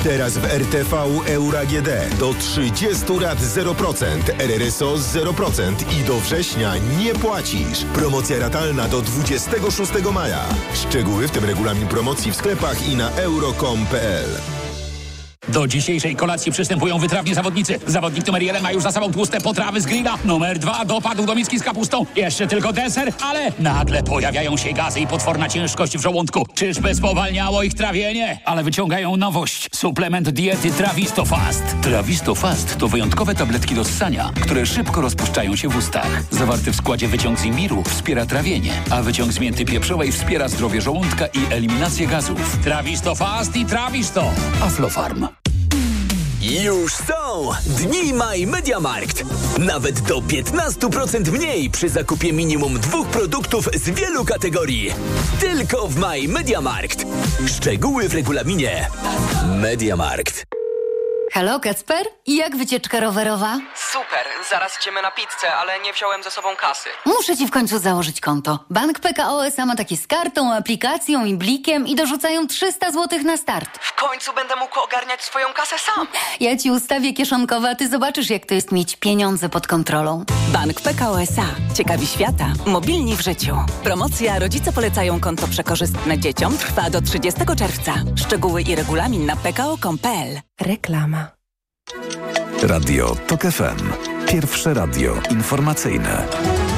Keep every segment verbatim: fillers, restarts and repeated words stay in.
Teraz w R T V Euro A G D do trzydziestu lat zero procent, R R S O zero procent i do września nie płacisz. Promocja ratalna do dwudziestego szóstego maja. Szczegóły, w tym regulamin promocji w sklepach i na euro kropka com kropka p l. Do dzisiejszej kolacji przystępują wytrawni zawodnicy. Zawodnik numer jeden ma już za sobą tłuste potrawy z grilla. Numer dwa dopadł do miski z kapustą. Jeszcze tylko deser, ale nagle pojawiają się gazy i potworna ciężkość w żołądku. Czyżby spowalniało ich trawienie? Ale wyciągają nowość. Suplement diety Trawisto Fast. Trawisto Fast to wyjątkowe tabletki do ssania, które szybko rozpuszczają się w ustach. Zawarty w składzie wyciąg z imbiru wspiera trawienie, a wyciąg z mięty pieprzowej wspiera zdrowie żołądka i eliminację gazów. Trawisto Fast i Trawisto. Aflofarm. Już są dni My Mediamarkt. Nawet do piętnaście procent mniej przy zakupie minimum dwóch produktów z wielu kategorii. Tylko w My Mediamarkt. Szczegóły w regulaminie. Mediamarkt. Halo, Kacper? I jak wycieczka rowerowa? Super, zaraz idziemy na pizzę, ale nie wziąłem ze sobą kasy. Muszę ci w końcu założyć konto. Bank P K O S A ma takie z kartą, aplikacją i blikiem i dorzucają trzysta złotych na start. W końcu będę mógł ogarniać swoją kasę sam. Ja ci ustawię kieszonkowe, a ty zobaczysz, jak to jest mieć pieniądze pod kontrolą. Bank P K O S A. Ciekawi świata. Mobilni w życiu. Promocja Rodzice polecają konto przekorzystne dzieciom trwa do trzydziestego czerwca. Szczegóły i regulamin na p k o kropka com kropka p l. Reklama. Radio Tok F M. Pierwsze radio informacyjne.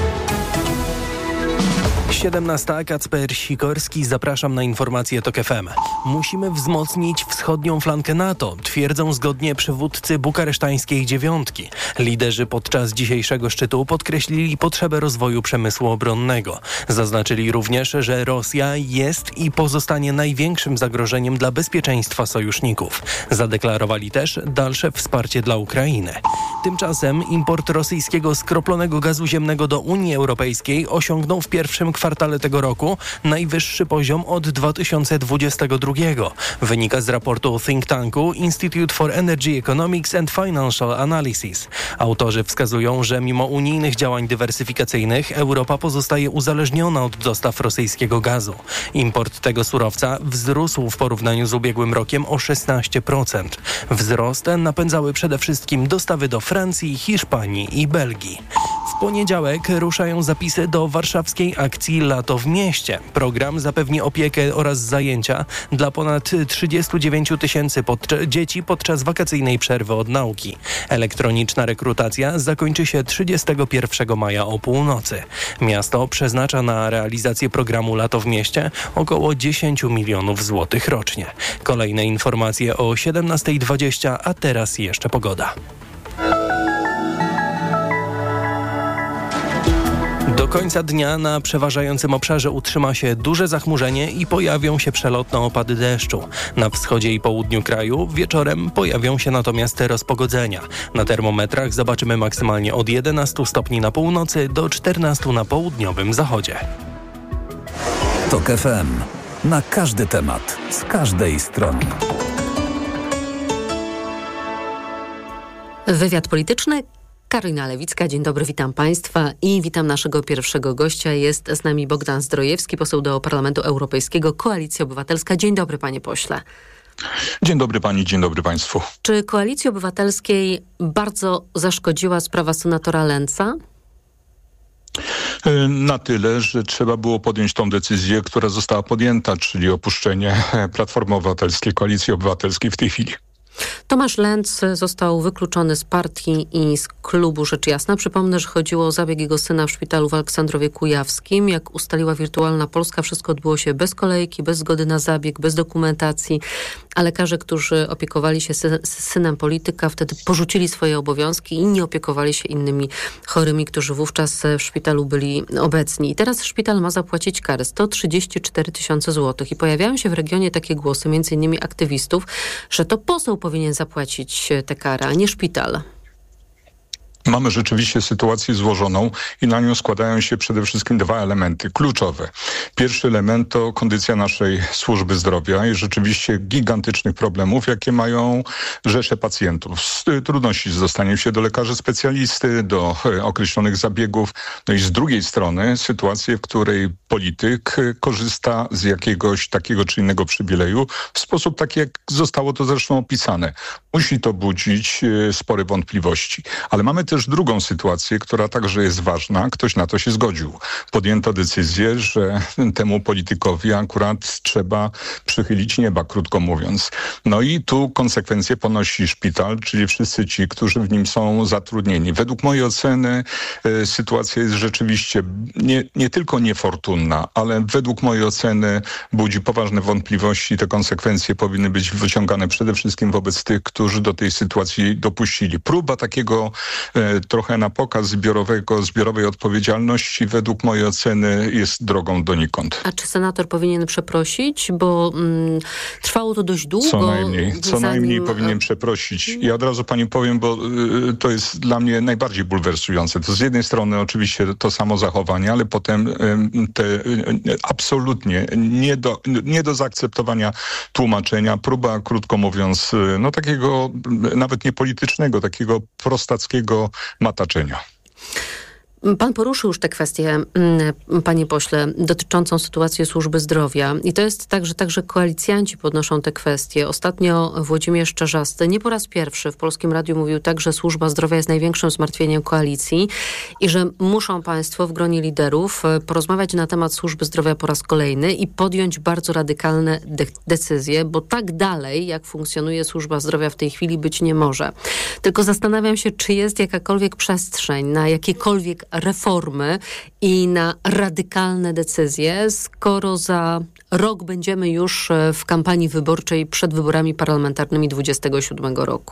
siedemnasta. Kacper Sikorski, zapraszam na informacje Tok F M. Musimy wzmocnić wschodnią flankę NATO, twierdzą zgodnie przywódcy bukaresztańskiej dziewiątki. Liderzy podczas dzisiejszego szczytu podkreślili potrzebę rozwoju przemysłu obronnego. Zaznaczyli również, że Rosja jest i pozostanie największym zagrożeniem dla bezpieczeństwa sojuszników. Zadeklarowali też dalsze wsparcie dla Ukrainy. Tymczasem import rosyjskiego skroplonego gazu ziemnego do Unii Europejskiej osiągnął w pierwszym kwartale tego roku najwyższy poziom od dwa tysiące dwudziestego drugiego. Wynika z raportu think tanku Institute for Energy Economics and Financial Analysis. Autorzy wskazują, że mimo unijnych działań dywersyfikacyjnych Europa pozostaje uzależniona od dostaw rosyjskiego gazu. Import tego surowca wzrósł w porównaniu z ubiegłym rokiem o szesnaście procent. Wzrost ten napędzały przede wszystkim dostawy do Francji, Hiszpanii i Belgii. W poniedziałek ruszają zapisy do warszawskiej akcji Lato w mieście. Program zapewni opiekę oraz zajęcia dla ponad trzydziestu dziewięciu tysięcy podczas dzieci podczas wakacyjnej przerwy od nauki. Elektroniczna rekrutacja zakończy się trzydziestego pierwszego maja o północy. Miasto przeznacza na realizację programu Lato w mieście około dziesięć milionów złotych rocznie. Kolejne informacje o siedemnasta dwadzieścia, a teraz jeszcze pogoda. Do końca dnia na przeważającym obszarze utrzyma się duże zachmurzenie i pojawią się przelotne opady deszczu. Na wschodzie i południu kraju wieczorem pojawią się natomiast rozpogodzenia. Na termometrach zobaczymy maksymalnie od jedenastu stopni na północy do czternastu na południowym zachodzie. Tok F M. Na każdy temat, z każdej strony. Wywiad polityczny. Karolina Lewicka, dzień dobry, witam Państwa i witam naszego pierwszego gościa. Jest z nami Bogdan Zdrojewski, poseł do Parlamentu Europejskiego, Koalicja Obywatelska. Dzień dobry, panie pośle. Dzień dobry pani, dzień dobry państwu. Czy Koalicji Obywatelskiej bardzo zaszkodziła sprawa senatora Lęca? Na tyle, że trzeba było podjąć tą decyzję, która została podjęta, czyli opuszczenie Platformy Obywatelskiej, Koalicji Obywatelskiej w tej chwili. Tomasz Lęc został wykluczony z partii i z klubu Rzecz Jasna. Przypomnę, że chodziło o zabieg jego syna w szpitalu w Aleksandrowie Kujawskim. Jak ustaliła Wirtualna Polska, wszystko odbyło się bez kolejki, bez zgody na zabieg, bez dokumentacji. A lekarze, którzy opiekowali się sy- synem polityka, wtedy porzucili swoje obowiązki i nie opiekowali się innymi chorymi, którzy wówczas w szpitalu byli obecni. I teraz szpital ma zapłacić karę sto trzydzieści cztery tysiące złotych. I pojawiają się w regionie takie głosy, między innymi aktywistów, że to poseł powinien zapłacić tę karę, a nie szpital. Mamy rzeczywiście sytuację złożoną i na nią składają się przede wszystkim dwa elementy kluczowe. Pierwszy element to kondycja naszej służby zdrowia i rzeczywiście gigantycznych problemów, jakie mają rzesze pacjentów. Trudności z dostaniem się do lekarzy specjalisty, do określonych zabiegów. No i z drugiej strony sytuację, w której polityk korzysta z jakiegoś takiego czy innego przywileju w sposób taki, jak zostało to zresztą opisane. Musi to budzić spore wątpliwości. Ale mamy też drugą sytuację, która także jest ważna. Ktoś na to się zgodził. Podjęto decyzję, że temu politykowi akurat trzeba przychylić nieba, krótko mówiąc. No i tu konsekwencje ponosi szpital, czyli wszyscy ci, którzy w nim są zatrudnieni. Według mojej oceny y, sytuacja jest rzeczywiście nie, nie tylko niefortunna, ale według mojej oceny budzi poważne wątpliwości. Te konsekwencje powinny być wyciągane przede wszystkim wobec tych, którzy do tej sytuacji dopuścili. Próba takiego y, trochę na pokaz zbiorowego, zbiorowej odpowiedzialności według mojej oceny jest drogą donikąd. A czy senator powinien przeprosić? Bo mm, trwało to dość długo. Co najmniej, co zanim... najmniej powinien przeprosić. Ja od razu pani powiem, bo y, to jest dla mnie najbardziej bulwersujące. To z jednej strony oczywiście to samo zachowanie, ale potem y, te y, absolutnie nie do, nie do zaakceptowania tłumaczenia, próba, krótko mówiąc, y, no takiego y, nawet nie politycznego, takiego prostackiego mataczenia. Pan poruszył już tę kwestię, panie pośle, dotyczącą sytuacji służby zdrowia. I to jest tak, że także koalicjanci podnoszą tę kwestię. Ostatnio Włodzimierz Czarzasty nie po raz pierwszy w Polskim Radiu mówił tak, że służba zdrowia jest największym zmartwieniem koalicji i że muszą państwo w gronie liderów porozmawiać na temat służby zdrowia po raz kolejny i podjąć bardzo radykalne de- decyzje, bo tak dalej, jak funkcjonuje służba zdrowia w tej chwili, być nie może. Tylko zastanawiam się, czy jest jakakolwiek przestrzeń na jakiekolwiek reformy i na radykalne decyzje, skoro za rok będziemy już w kampanii wyborczej przed wyborami parlamentarnymi dwudziestego siódmego roku.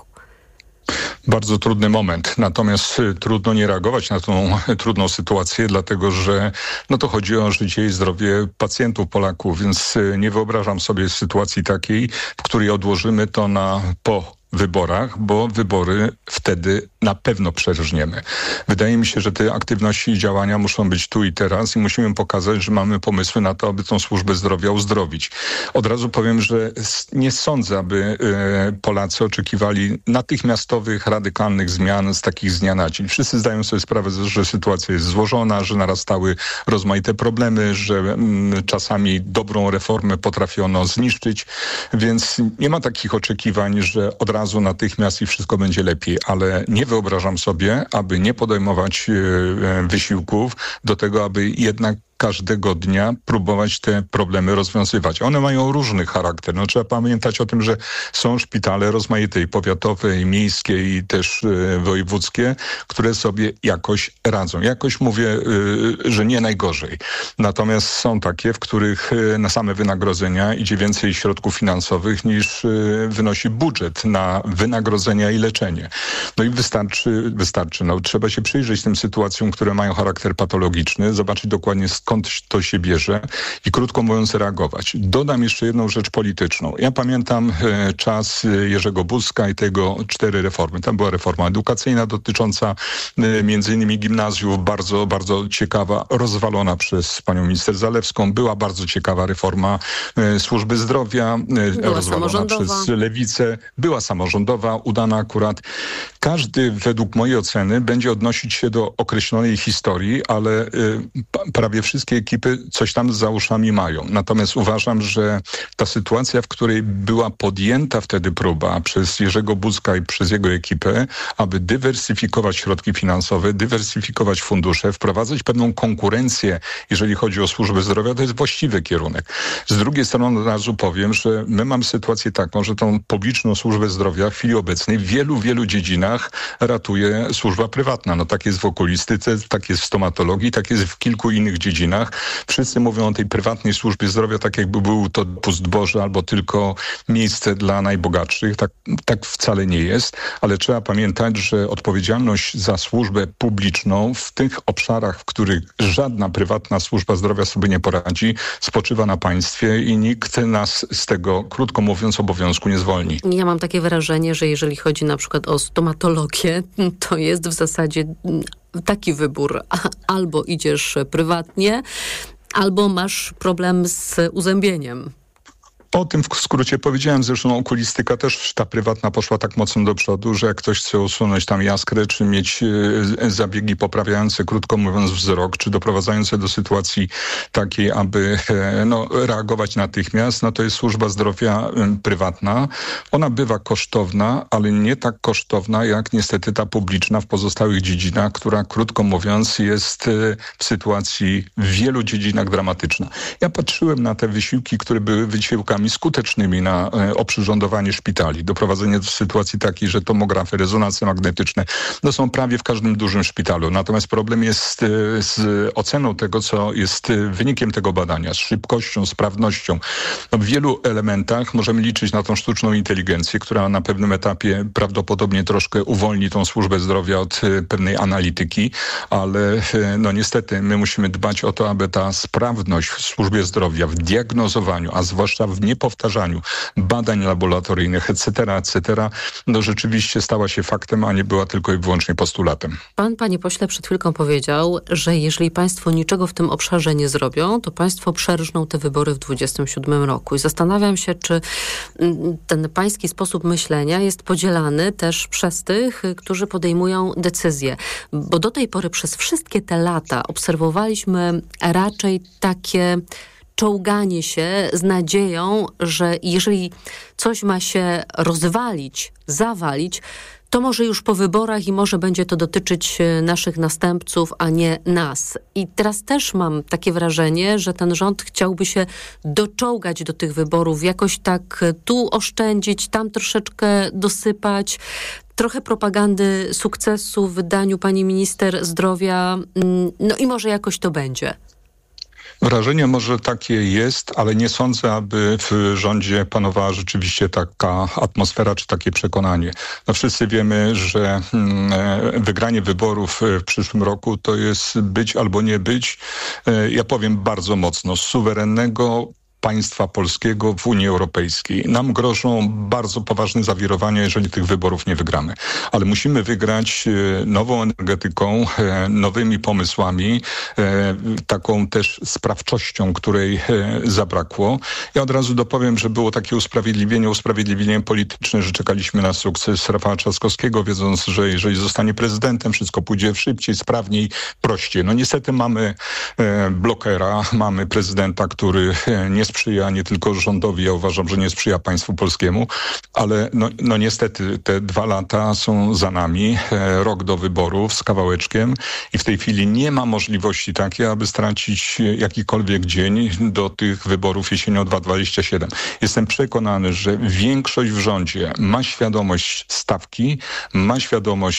Bardzo trudny moment, natomiast trudno nie reagować na tą trudną sytuację, dlatego że no to chodzi o życie i zdrowie pacjentów, Polaków, więc nie wyobrażam sobie sytuacji takiej, w której odłożymy to na po wyborach, bo wybory wtedy na pewno przeżniemy. Wydaje mi się, że te aktywności i działania muszą być tu i teraz i musimy pokazać, że mamy pomysły na to, aby tą służbę zdrowia uzdrowić. Od razu powiem, że nie sądzę, aby e, Polacy oczekiwali natychmiastowych, radykalnych zmian z takich z dnia na dzień. Wszyscy zdają sobie sprawę, że sytuacja jest złożona, że narastały rozmaite problemy, że m, czasami dobrą reformę potrafiono zniszczyć, więc nie ma takich oczekiwań, że od razu natychmiast i wszystko będzie lepiej, ale nie wyobrażam sobie, aby nie podejmować e, wysiłków do tego, aby jednak każdego dnia próbować te problemy rozwiązywać. One mają różny charakter. No, trzeba pamiętać o tym, że są szpitale rozmaite i powiatowe, i miejskie, i też y, wojewódzkie, które sobie jakoś radzą. Jakoś mówię, y, że nie najgorzej. Natomiast są takie, w których y, na same wynagrodzenia idzie więcej środków finansowych niż y, wynosi budżet na wynagrodzenia i leczenie. No i wystarczy, wystarczy. No, trzeba się przyjrzeć tym sytuacjom, które mają charakter patologiczny, zobaczyć dokładnie skąd to się bierze i krótko mówiąc reagować. Dodam jeszcze jedną rzecz polityczną. Ja pamiętam e, czas Jerzego Buzka i tego cztery reformy. Tam była reforma edukacyjna dotycząca e, między innymi gimnazjów, bardzo, bardzo ciekawa, rozwalona przez panią minister Zalewską. Była bardzo ciekawa reforma e, służby zdrowia, e, rozwalona przez Lewicę. Była samorządowa, udana akurat. Każdy według mojej oceny będzie odnosić się do określonej historii, ale e, prawie wszystkie ekipy coś tam za uszami mają. Natomiast uważam, że ta sytuacja, w której była podjęta wtedy próba przez Jerzego Buzka i przez jego ekipę, aby dywersyfikować środki finansowe, dywersyfikować fundusze, wprowadzać pewną konkurencję, jeżeli chodzi o służbę zdrowia, to jest właściwy kierunek. Z drugiej strony od razu powiem, że my mamy sytuację taką, że tą publiczną służbę zdrowia w chwili obecnej w wielu, wielu dziedzinach ratuje służba prywatna. No tak jest w okulistyce, tak jest w stomatologii, tak jest w kilku innych dziedzinach. dziedzinach. Wszyscy mówią o tej prywatnej służbie zdrowia, tak jakby był to pust Boży albo tylko miejsce dla najbogatszych. Tak, tak wcale nie jest, ale trzeba pamiętać, że odpowiedzialność za służbę publiczną w tych obszarach, w których żadna prywatna służba zdrowia sobie nie poradzi, spoczywa na państwie i nikt nas z tego, krótko mówiąc, obowiązku nie zwolni. Ja mam takie wrażenie, że jeżeli chodzi na przykład o stomatologię, to jest w zasadzie taki wybór. Albo idziesz prywatnie, albo masz problem z uzębieniem. O tym w skrócie powiedziałem, zresztą okulistyka też ta prywatna poszła tak mocno do przodu, że jak ktoś chce usunąć tam jaskrę, czy mieć e, zabiegi poprawiające, krótko mówiąc, wzrok, czy doprowadzające do sytuacji takiej, aby e, no, reagować natychmiast, no to jest służba zdrowia e, prywatna. Ona bywa kosztowna, ale nie tak kosztowna, jak niestety ta publiczna w pozostałych dziedzinach, która, krótko mówiąc, jest e, w sytuacji w wielu dziedzinach dramatyczna. Ja patrzyłem na te wysiłki, które były wysiłkami skutecznymi na e, oprzyrządowanie szpitali, doprowadzenie do sytuacji takiej, że tomografy, rezonanse magnetyczne no są prawie w każdym dużym szpitalu. Natomiast problem jest e, z oceną tego, co jest e, wynikiem tego badania, z szybkością, sprawnością. No, w wielu elementach możemy liczyć na tą sztuczną inteligencję, która na pewnym etapie prawdopodobnie troszkę uwolni tą służbę zdrowia od e, pewnej analityki, ale e, no niestety my musimy dbać o to, aby ta sprawność w służbie zdrowia, w diagnozowaniu, a zwłaszcza w niepowtarzaniu badań laboratoryjnych, et cetera, et cetera, no rzeczywiście stała się faktem, a nie była tylko i wyłącznie postulatem. Pan, panie pośle, przed chwilką powiedział, że jeżeli państwo niczego w tym obszarze nie zrobią, to państwo przerżną te wybory w dwudziestym siódmym roku. I zastanawiam się, czy ten pański sposób myślenia jest podzielany też przez tych, którzy podejmują decyzje. Bo do tej pory przez wszystkie te lata obserwowaliśmy raczej takie czołganie się z nadzieją, że jeżeli coś ma się rozwalić, zawalić, to może już po wyborach i może będzie to dotyczyć naszych następców, a nie nas. I teraz też mam takie wrażenie, że ten rząd chciałby się doczołgać do tych wyborów, jakoś tak tu oszczędzić, tam troszeczkę dosypać. Trochę propagandy sukcesu w wydaniu pani minister zdrowia, no i może jakoś to będzie. Wrażenie może takie jest, ale nie sądzę, aby w rządzie panowała rzeczywiście taka atmosfera czy takie przekonanie. No wszyscy wiemy, że wygranie wyborów w przyszłym roku to jest być albo nie być, ja powiem bardzo mocno, suwerennego państwa polskiego w Unii Europejskiej. Nam grożą bardzo poważne zawirowania, jeżeli tych wyborów nie wygramy. Ale musimy wygrać nową energetyką, nowymi pomysłami, taką też sprawczością, której zabrakło. Ja od razu dopowiem, że było takie usprawiedliwienie, usprawiedliwienie polityczne, że czekaliśmy na sukces Rafała Trzaskowskiego, wiedząc, że jeżeli zostanie prezydentem, wszystko pójdzie szybciej, sprawniej, prościej. No niestety mamy blokera, mamy prezydenta, który nie sprzyja nie tylko rządowi, ja uważam, że nie sprzyja państwu polskiemu, ale no, no niestety te dwa lata są za nami, e, rok do wyborów z kawałeczkiem i w tej chwili nie ma możliwości takiej, aby stracić jakikolwiek dzień do tych wyborów jesienią dwa tysiące dwudziestego siódmego. Jestem przekonany, że większość w rządzie ma świadomość stawki, ma świadomość